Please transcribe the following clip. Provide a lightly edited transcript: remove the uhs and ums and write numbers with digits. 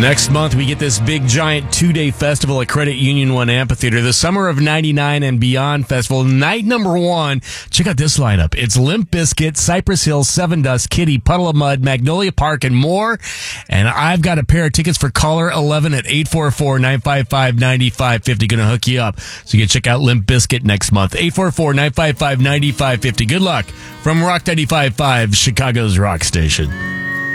Next month, we get this big, giant 2-day festival at Credit Union One Amphitheater, the Summer of 99 and Beyond Festival. Night number 1, check out this lineup. It's Limp Bizkit, Cypress Hill, Seven Dust, Kitty, Puddle of Mud, Magnolia Park, and more. And I've got a pair of tickets for caller 11 at 844-955-9550. Going to hook you up. So you can check out Limp Bizkit next month. 844-955-9550. Good luck from Rock 95.5, Chicago's rock station.